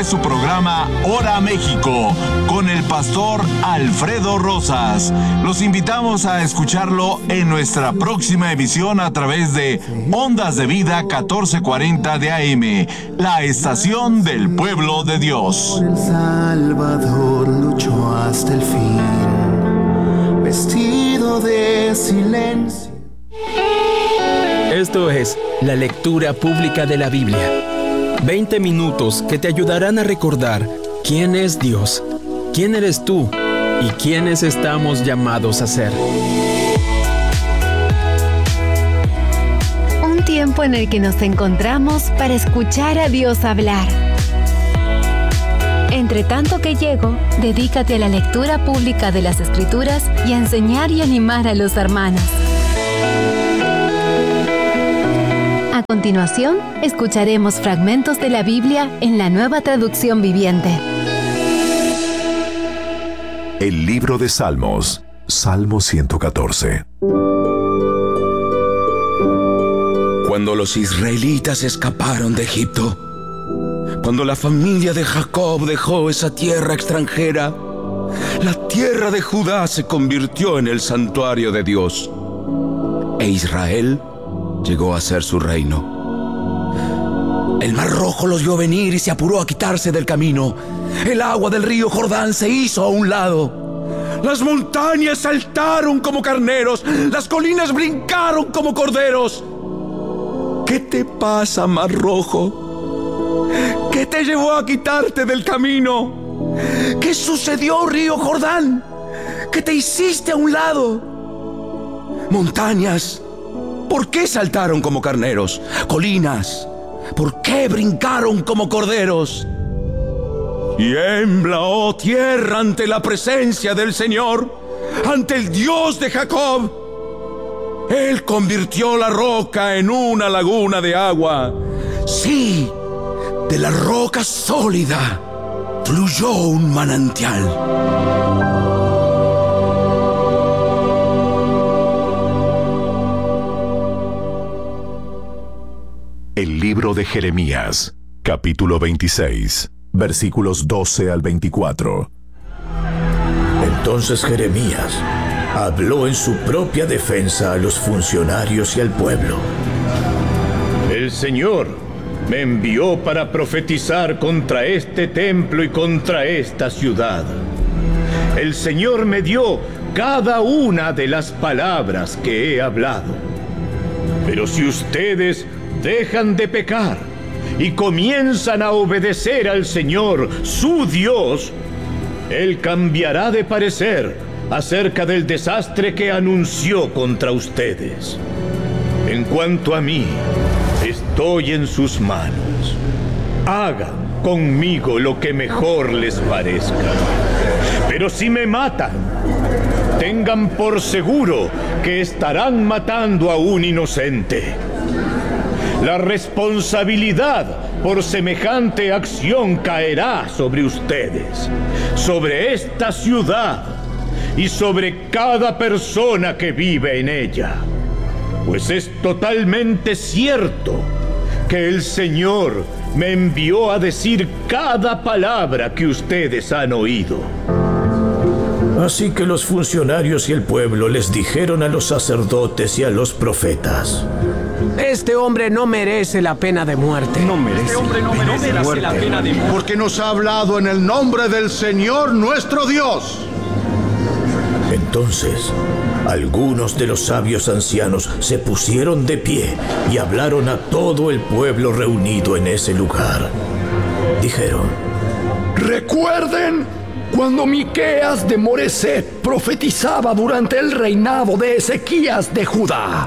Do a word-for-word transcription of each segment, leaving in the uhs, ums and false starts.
fue su programa Hora México con el pastor Alfredo Rosas. Los invitamos a escucharlo en nuestra próxima emisión a través de Ondas de Vida catorce cuarenta de A M, la estación del pueblo de Dios. El Salvador luchó hasta el fin, vestido de silencio. Esto es la lectura pública de la Biblia. veinte minutos que te ayudarán a recordar quién es Dios, quién eres tú y quiénes estamos llamados a ser. Un tiempo en el que nos encontramos para escuchar a Dios hablar. Entre tanto que llego, dedícate a la lectura pública de las Escrituras y a enseñar y animar a los hermanos. A continuación, escucharemos fragmentos de la Biblia en la Nueva Traducción Viviente. El libro de Salmos, Salmo ciento catorce. Cuando los israelitas escaparon de Egipto, cuando la familia de Jacob dejó esa tierra extranjera, la tierra de Judá se convirtió en el santuario de Dios, e Israel llegó a ser su reino. El Mar Rojo los vio venir y se apuró a quitarse del camino. El agua del río Jordán se hizo a un lado. Las montañas saltaron como carneros, las colinas brincaron como corderos. ¿Qué te pasa, Mar Rojo? ¿Qué te llevó a quitarte del camino? ¿Qué sucedió, río Jordán? ¿Qué te hiciste a un lado? Montañas, ¿por qué saltaron como carneros? Colinas, ¿por qué brincaron como corderos? Tiembla, oh tierra, ante la presencia del Señor, ante el Dios de Jacob. Él convirtió la roca en una laguna de agua. Sí, de la roca sólida fluyó un manantial. El libro de Jeremías, capítulo veintiséis, versículos doce al veinticuatro. Entonces Jeremías habló en su propia defensa a los funcionarios y al pueblo. El Señor me envió para profetizar contra este templo y contra esta ciudad. El Señor me dio cada una de las palabras que he hablado. Pero si ustedes dejan de pecar y comienzan a obedecer al Señor, su Dios, Él cambiará de parecer acerca del desastre que anunció contra ustedes. En cuanto a mí, estoy en sus manos. Hagan conmigo lo que mejor les parezca. Pero si me matan, tengan por seguro que estarán matando a un inocente. La responsabilidad por semejante acción caerá sobre ustedes, sobre esta ciudad y sobre cada persona que vive en ella. Pues es totalmente cierto que el Señor me envió a decir cada palabra que ustedes han oído. Así que los funcionarios y el pueblo les dijeron a los sacerdotes y a los profetas: Este hombre no merece la pena de muerte. No merece, este hombre no merece, no merece la pena de muerte. Porque nos ha hablado en el nombre del Señor nuestro Dios. Entonces, algunos de los sabios ancianos se pusieron de pie y hablaron a todo el pueblo reunido en ese lugar. Dijeron: Recuerden cuando Miqueas de Moreset profetizaba durante el reinado de Ezequías de Judá.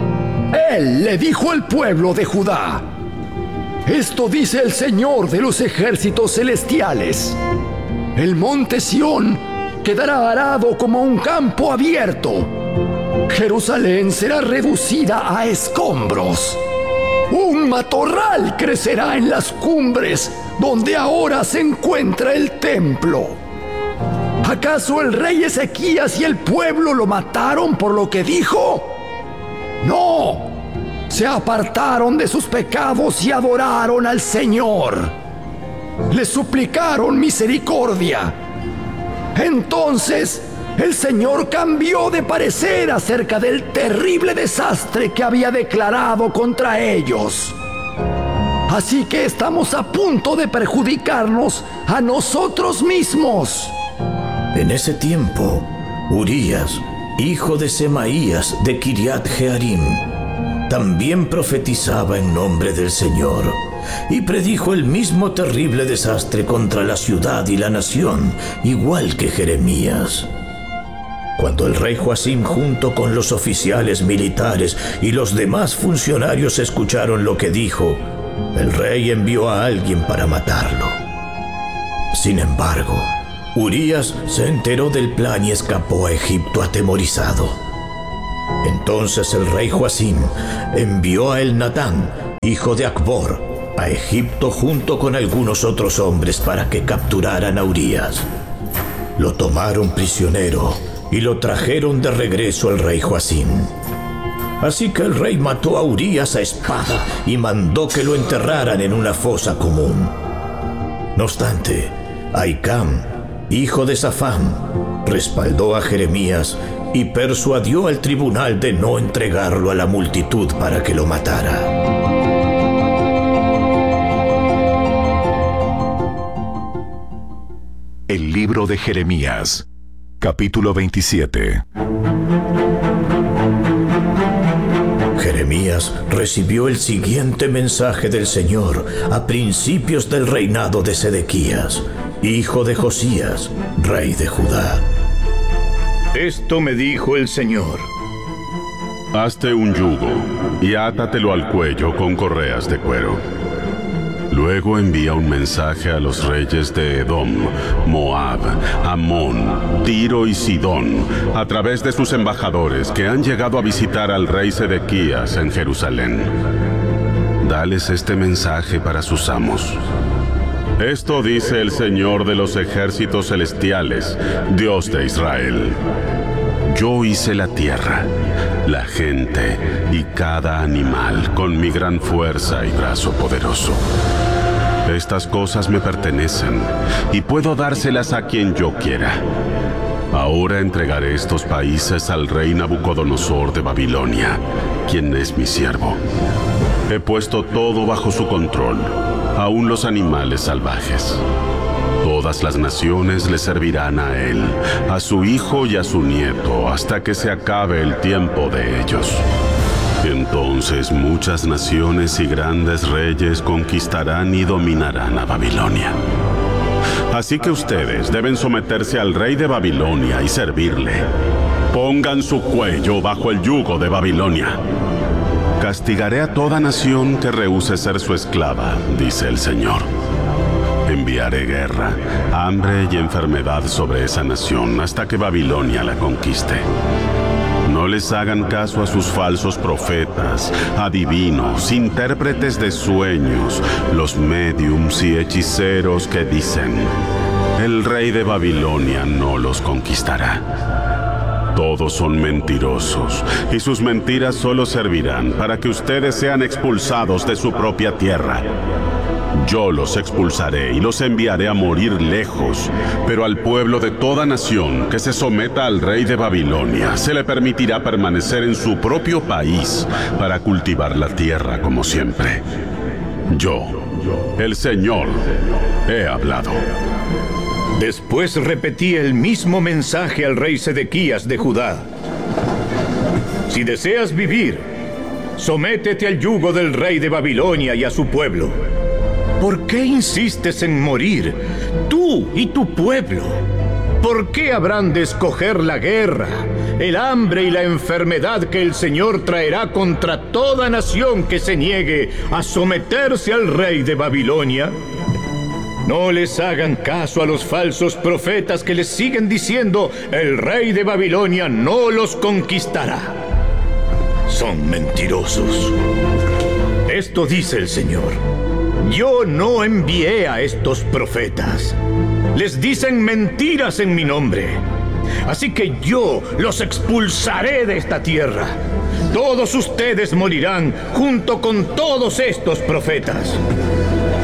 Él le dijo al pueblo de Judá: Esto dice el Señor de los ejércitos celestiales: El monte Sión quedará arado como un campo abierto. Jerusalén será reducida a escombros. Un matorral crecerá en las cumbres donde ahora se encuentra el templo. ¿Acaso el rey Ezequías y el pueblo lo mataron por lo que dijo? No, se apartaron de sus pecados y adoraron al Señor. le suplicaron misericordia. Entonces, el Señor cambió de parecer acerca del terrible desastre que había declarado contra ellos. Así que estamos a punto de perjudicarnos a nosotros mismos. En ese tiempo, Urías, hijo de Semaías de Kiriat Jearim, también profetizaba en nombre del Señor y predijo el mismo terrible desastre contra la ciudad y la nación, igual que Jeremías. Cuando el rey Joacim, junto con los oficiales militares y los demás funcionarios, escucharon lo que dijo, el rey envió a alguien para matarlo. Sin embargo, Urías se enteró del plan y escapó a Egipto atemorizado. Entonces el rey Joacim envió a Elnatán, hijo de Acbor, a Egipto junto con algunos otros hombres para que capturaran a Urías. Lo tomaron prisionero y lo trajeron de regreso al rey Joacim. Así que el rey mató a Urías a espada y mandó que lo enterraran en una fosa común. No obstante, Ahicam, hijo de Safán, respaldó a Jeremías y persuadió al tribunal de no entregarlo a la multitud para que lo matara. El libro de Jeremías, capítulo veintisiete. Jeremías recibió el siguiente mensaje del Señor a principios del reinado de Sedequías, hijo de Josías, rey de Judá. Esto me dijo el Señor. Hazte un yugo y átatelo al cuello con correas de cuero. Luego envía un mensaje a los reyes de Edom, Moab, Amón, Tiro y Sidón, a través de sus embajadores que han llegado a visitar al rey Sedequías en Jerusalén. Dales este mensaje para sus amos. Esto dice el Señor de los ejércitos celestiales, Dios de Israel. Yo hice la tierra, la gente y cada animal con mi gran fuerza y brazo poderoso. Estas cosas me pertenecen y puedo dárselas a quien yo quiera. Ahora entregaré estos países al rey Nabucodonosor de Babilonia, quien es mi siervo. He puesto todo bajo su control, aún los animales salvajes. Todas las naciones le servirán a él, a su hijo y a su nieto, hasta que se acabe el tiempo de ellos. Entonces muchas naciones y grandes reyes conquistarán y dominarán a Babilonia. Así que ustedes deben someterse al rey de Babilonia y servirle. Pongan su cuello bajo el yugo de Babilonia. Castigaré a toda nación que rehúse ser su esclava, dice el Señor. Enviaré guerra, hambre y enfermedad sobre esa nación hasta que Babilonia la conquiste. No les hagan caso a sus falsos profetas, adivinos, intérpretes de sueños, los médiums y hechiceros que dicen: el rey de Babilonia no los conquistará. Todos son mentirosos, y sus mentiras solo servirán para que ustedes sean expulsados de su propia tierra. Yo los expulsaré y los enviaré a morir lejos, pero al pueblo de toda nación que se someta al rey de Babilonia se le permitirá permanecer en su propio país para cultivar la tierra como siempre. Yo, el Señor, he hablado. Después repetí el mismo mensaje al rey Sedequías de Judá. Si deseas vivir, sométete al yugo del rey de Babilonia y a su pueblo. ¿Por qué insistes en morir, tú y tu pueblo? ¿Por qué habrán de escoger la guerra, el hambre y la enfermedad que el Señor traerá contra toda nación que se niegue a someterse al rey de Babilonia? No les hagan caso a los falsos profetas que les siguen diciendo: el rey de Babilonia no los conquistará. Son mentirosos. Esto dice el Señor: yo no envié a estos profetas. Les dicen mentiras en mi nombre. Así que yo los expulsaré de esta tierra. Todos ustedes morirán junto con todos estos profetas. En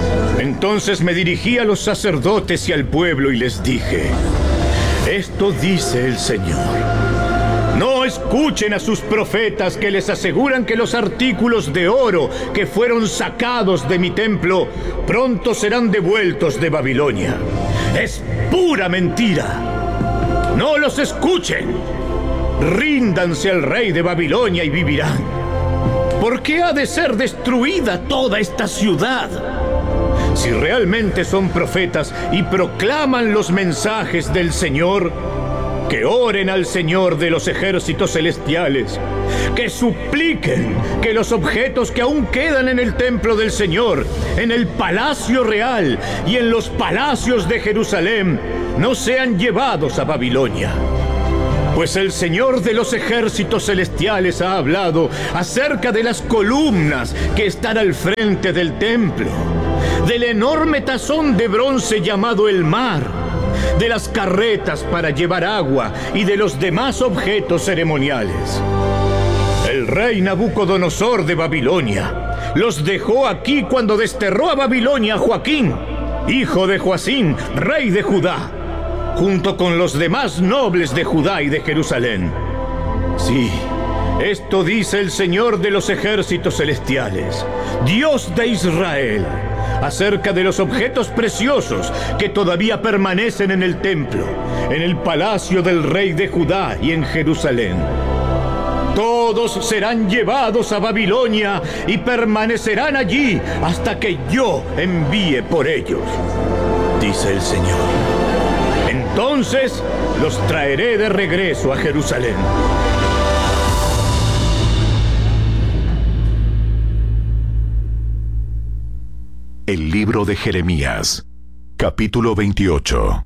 Entonces me dirigí a los sacerdotes y al pueblo y les dije: esto dice el Señor. No escuchen a sus profetas que les aseguran que los artículos de oro que fueron sacados de mi templo pronto serán devueltos de Babilonia. Es pura mentira. No los escuchen. Ríndanse al rey de Babilonia y vivirán. ¿Por qué ha de ser destruida toda esta ciudad? Si realmente son profetas y proclaman los mensajes del Señor, que oren al Señor de los ejércitos celestiales, que supliquen que los objetos que aún quedan en el templo del Señor, en el palacio real y en los palacios de Jerusalén, no sean llevados a Babilonia. Pues el Señor de los ejércitos celestiales ha hablado acerca de las columnas que están al frente del templo, del enorme tazón de bronce llamado el mar, de las carretas para llevar agua y de los demás objetos ceremoniales. El rey Nabucodonosor de Babilonia los dejó aquí cuando desterró a Babilonia a Joaquín, hijo de Joacim, rey de Judá, junto con los demás nobles de Judá y de Jerusalén. Sí, esto dice el Señor de los ejércitos celestiales, Dios de Israel, acerca de los objetos preciosos que todavía permanecen en el templo, en el palacio del rey de Judá y en Jerusalén. Todos serán llevados a Babilonia y permanecerán allí hasta que yo envíe por ellos, dice el Señor. Entonces los traeré de regreso a Jerusalén. El libro de Jeremías, capítulo veintiocho.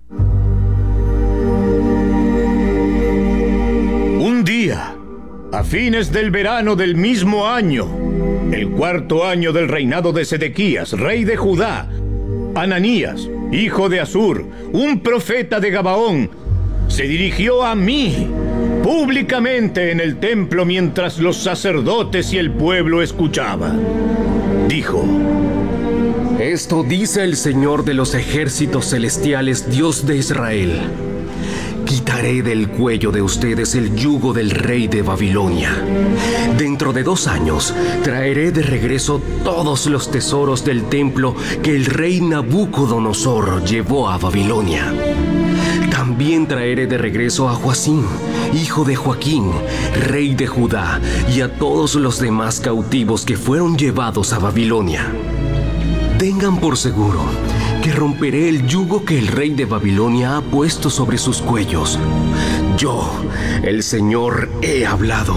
Un día, a fines del verano del mismo año, el cuarto año del reinado de Sedequías, rey de Judá, Ananías, hijo de Azur, un profeta de Gabaón, se dirigió a mí públicamente en el templo mientras los sacerdotes y el pueblo escuchaban. Dijo: esto dice el Señor de los ejércitos celestiales, Dios de Israel. Quitaré del cuello de ustedes el yugo del rey de Babilonia. Dentro de dos años traeré de regreso todos los tesoros del templo que el rey Nabucodonosor llevó a Babilonia. También traeré de regreso a Joacim, hijo de Joaquín, rey de Judá, y a todos los demás cautivos que fueron llevados a Babilonia. Tengan por seguro que romperé el yugo que el rey de Babilonia ha puesto sobre sus cuellos. Yo, el Señor, he hablado.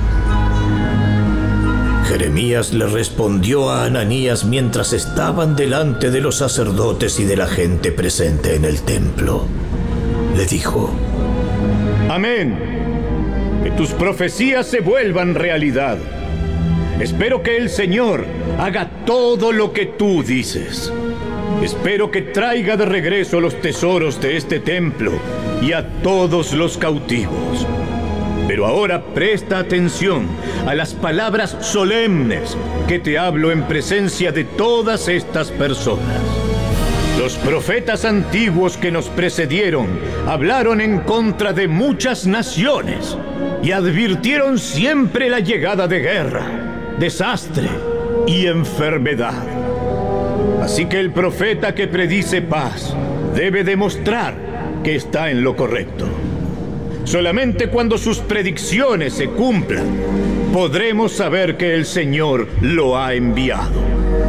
Jeremías le respondió a Ananías mientras estaban delante de los sacerdotes y de la gente presente en el templo. Le dijo: amén. Que tus profecías se vuelvan realidad. Espero que el Señor haga todo lo que tú dices. Espero que traiga de regreso los tesoros de este templo y a todos los cautivos. Pero ahora presta atención a las palabras solemnes que te hablo en presencia de todas estas personas. Los profetas antiguos que nos precedieron hablaron en contra de muchas naciones y advirtieron siempre la llegada de guerra, desastre y enfermedad. Así que el profeta que predice paz debe demostrar que está en lo correcto. Solamente cuando sus predicciones se cumplan, podremos saber que el Señor lo ha enviado.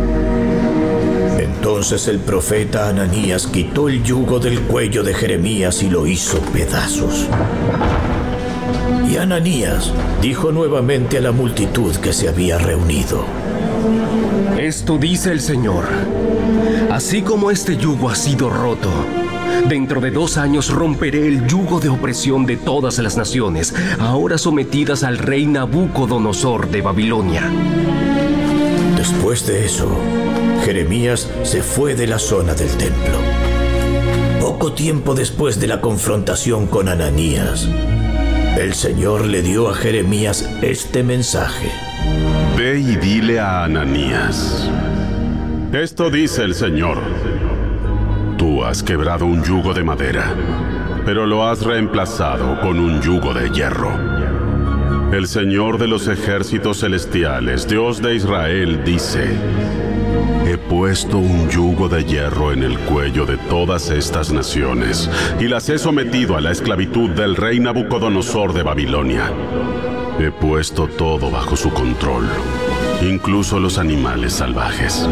Entonces el profeta Ananías quitó el yugo del cuello de Jeremías y lo hizo pedazos. Y Ananías dijo nuevamente a la multitud que se había reunido: esto dice el Señor. Así como este yugo ha sido roto, dentro de dos años romperé el yugo de opresión de todas las naciones, ahora sometidas al rey Nabucodonosor de Babilonia. Después de eso, Jeremías se fue de la zona del templo. Poco tiempo después de la confrontación con Ananías, el Señor le dio a Jeremías este mensaje: ve y dile a Ananías: Esto dice el Señor: Tú has quebrado un yugo de madera, pero lo has reemplazado con un yugo de hierro. El Señor de los ejércitos celestiales, Dios de Israel, dice: He puesto un yugo de hierro en el cuello de todas estas naciones y las he sometido a la esclavitud del rey Nabucodonosor de Babilonia. He puesto todo bajo su control, incluso los animales salvajes.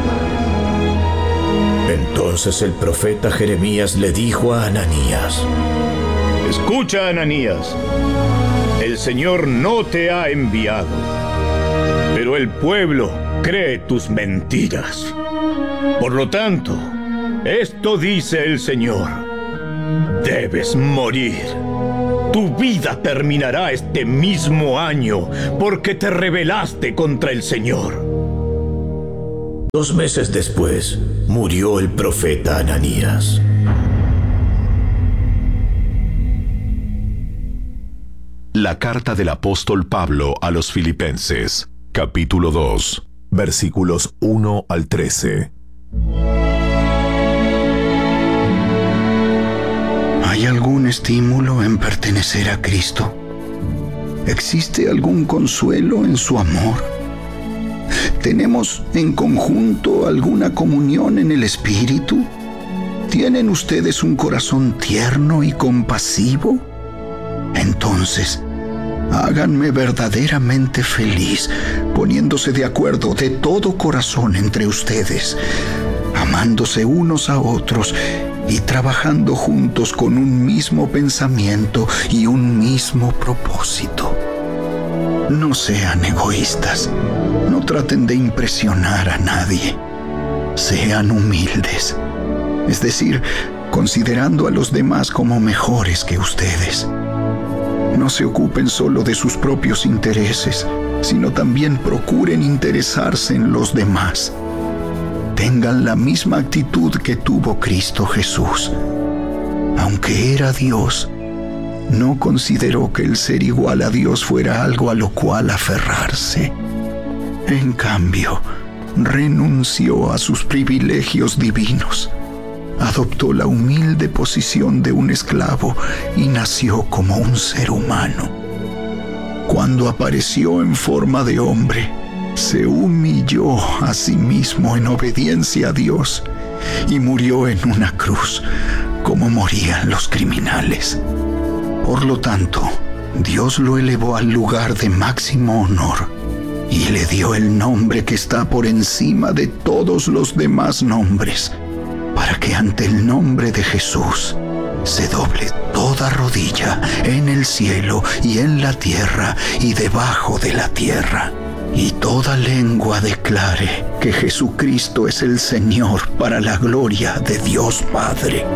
Entonces el profeta Jeremías le dijo a Ananías: Escucha, Ananías, el Señor no te ha enviado, pero el pueblo cree tus mentiras. Por lo tanto, esto dice el Señor: debes morir. Tu vida terminará este mismo año porque te rebelaste contra el Señor. Dos meses después, murió el profeta Ananías. La carta del apóstol Pablo a los Filipenses, capítulo dos, versículos uno al trece. ¿Hay algún estímulo en pertenecer a Cristo? ¿Existe algún consuelo en su amor? ¿Tenemos en conjunto alguna comunión en el Espíritu? ¿Tienen ustedes un corazón tierno y compasivo? Entonces, háganme verdaderamente feliz, poniéndose de acuerdo de todo corazón entre ustedes, amándose unos a otros y trabajando juntos con un mismo pensamiento y un mismo propósito. No sean egoístas, no traten de impresionar a nadie. Sean humildes, es decir, considerando a los demás como mejores que ustedes. No se ocupen solo de sus propios intereses, sino también procuren interesarse en los demás. Tengan la misma actitud que tuvo Cristo Jesús. Aunque era Dios, no consideró que el ser igual a Dios fuera algo a lo cual aferrarse. En cambio, renunció a sus privilegios divinos. Adoptó la humilde posición de un esclavo y nació como un ser humano. Cuando apareció en forma de hombre, se humilló a sí mismo en obediencia a Dios y murió en una cruz, como morían los criminales. Por lo tanto, Dios lo elevó al lugar de máximo honor y le dio el nombre que está por encima de todos los demás nombres, para que ante el nombre de Jesús se doble toda rodilla en el cielo y en la tierra y debajo de la tierra, y toda lengua declare que Jesucristo es el Señor, para la gloria de Dios Padre.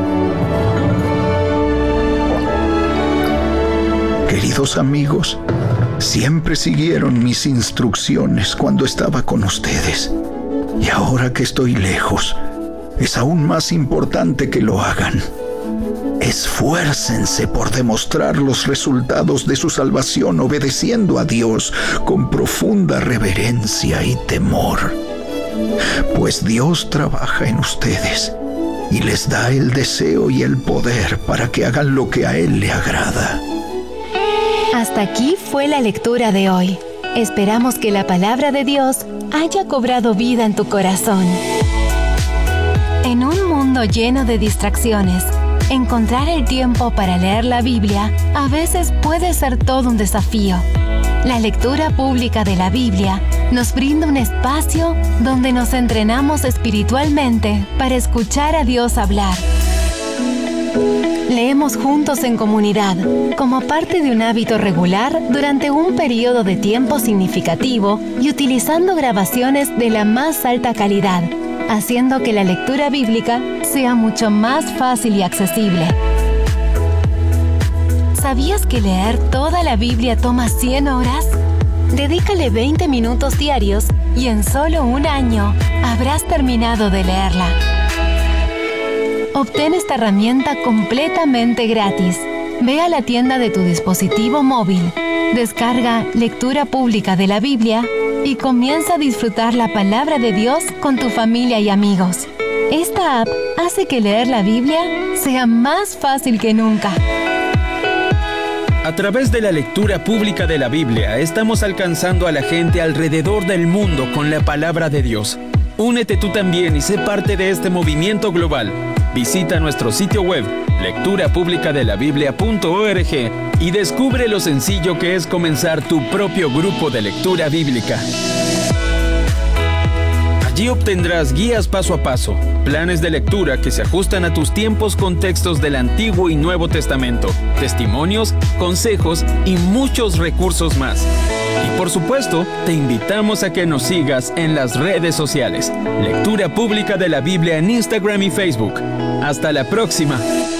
Queridos amigos, siempre siguieron mis instrucciones cuando estaba con ustedes, y ahora que estoy lejos, es aún más importante que lo hagan. Esfuércense por demostrar los resultados de su salvación obedeciendo a Dios con profunda reverencia y temor. Pues Dios trabaja en ustedes y les da el deseo y el poder para que hagan lo que a Él le agrada. Hasta aquí fue la lectura de hoy. Esperamos que la palabra de Dios haya cobrado vida en tu corazón. En un mundo lleno de distracciones, encontrar el tiempo para leer la Biblia a veces puede ser todo un desafío. La lectura pública de la Biblia nos brinda un espacio donde nos entrenamos espiritualmente para escuchar a Dios hablar. Leemos juntos en comunidad, como parte de un hábito regular durante un periodo de tiempo significativo y utilizando grabaciones de la más alta calidad, haciendo que la lectura bíblica sea mucho más fácil y accesible. ¿Sabías que leer toda la Biblia toma cien horas? Dedícale veinte minutos diarios y en solo un año habrás terminado de leerla. Obtén esta herramienta completamente gratis. Ve a la tienda de tu dispositivo móvil, descarga Lectura Pública de la Biblia y comienza a disfrutar la palabra de Dios con tu familia y amigos. Esta app hace que leer la Biblia sea más fácil que nunca. A través de la lectura pública de la Biblia, estamos alcanzando a la gente alrededor del mundo con la palabra de Dios. Únete tú también y sé parte de este movimiento global. Visita nuestro sitio web, lectura pública de la biblia punto org, y descubre lo sencillo que es comenzar tu propio grupo de lectura bíblica. Allí obtendrás guías paso a paso, planes de lectura que se ajustan a tus tiempos con textos del Antiguo y Nuevo Testamento, testimonios, consejos y muchos recursos más. Y por supuesto, te invitamos a que nos sigas en las redes sociales. Lectura Pública de la Biblia en Instagram y Facebook. Hasta la próxima.